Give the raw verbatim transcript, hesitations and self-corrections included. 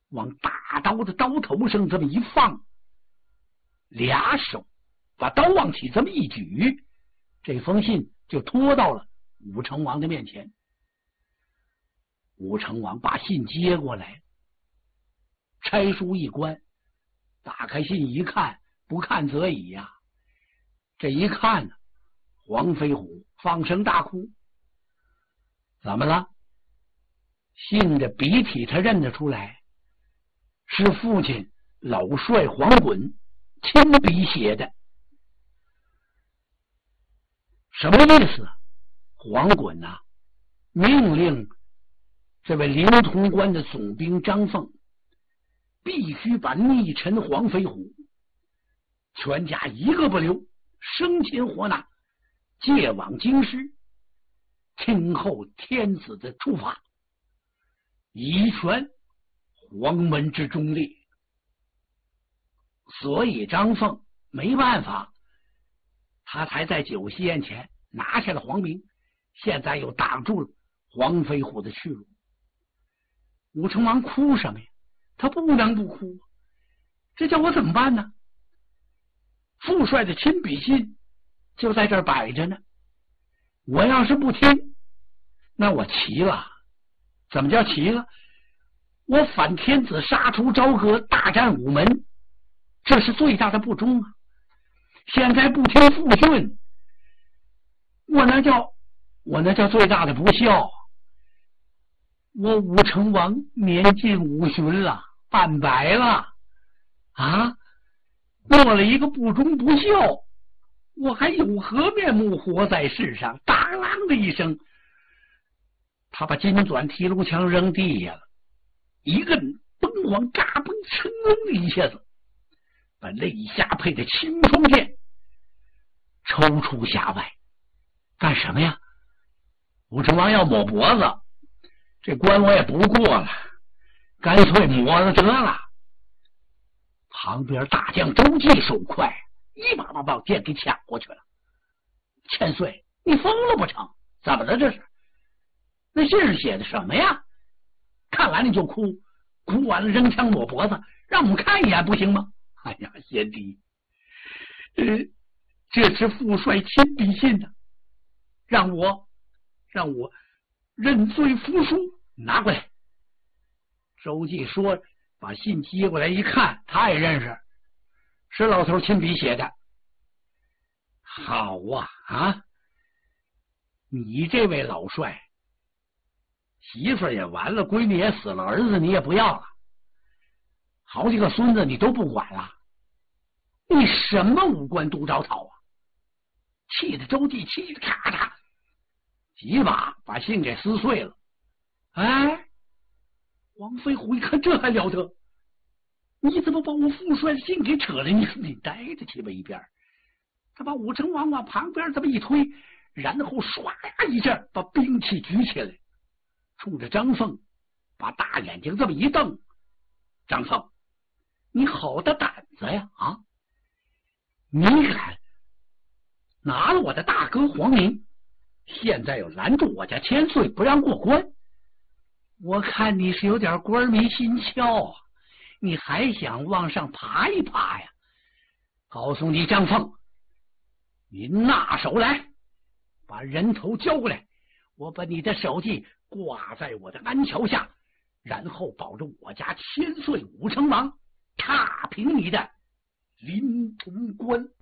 往大刀的刀头上这么一放，俩手把刀往起这么一举，这封信就拖到了武成王的面前。武成王把信接过来，拆书一关，打开信一看，不看则已呀、啊！这一看呢，黄飞虎放声大哭。怎么了？信的笔体他认得出来，是父亲老帅黄衮亲笔写的。什么意思？黄衮啊，命令这位临潼关的总兵张凤必须把逆臣黄飞虎全家一个不留，生擒活拿，借往京师，听候天子的处罚，以全黄门之忠烈。所以张凤没办法，他才在酒席宴前拿下了黄明，现在又挡住了黄飞虎的去路。武成王哭什么呀？他不能不哭，这叫我怎么办呢？父帅的亲笔信就在这儿摆着呢，我要是不听，那我齐了。怎么叫齐了？我反天子，杀出朝歌，大战午门，这是最大的不忠啊！现在不听父训，我那叫我那叫最大的不孝。我武成王年近五旬了，半百了啊，做了一个不忠不孝，我还有何面目活在世上？当啷的一声，他把金转提炉枪扔地下了，一个崩簧嘎嘣噌的一下子，把肋下配的青双剑抽出匣外。干什么呀？武成王要抹脖子，这关我也不过了，干脆抹了得了。旁边大将周济手快，一把把宝剑给抢过去了。千岁，你疯了不成？怎么了这是？那信上写的什么呀？看完了就哭，哭完了扔枪抹脖子，让我们看一眼不行吗？哎呀，贤弟，呃，这是父帅亲笔信的，让我让我认罪服输，拿过来。周济说，把信接过来一看，他也认识，是老头亲笔写的。好啊啊！你这位老帅，媳妇也完了，闺女也死了，儿子你也不要了，好几个孙子你都不管了，你什么五官独着草啊！气得周济气得咔嚓几把把信给撕碎了。哎，王飞虎一看，这还了得？你怎么把我父帅的信给扯了？你你待着去吧一边。他把武成王往旁边这么一推，然后唰呀一阵把兵器举起来，冲着张凤把大眼睛这么一瞪。张凤，你好大胆子呀啊！你敢拿了我的大哥黄明，现在又拦住我家千岁不让过关，我看你是有点官迷心窍啊，你还想往上爬一爬呀？告诉你张凤，你拿手来，把人头交过来，我把你的手记挂在我的鞍桥下，然后保着我家千岁武成王踏平你的临潼关。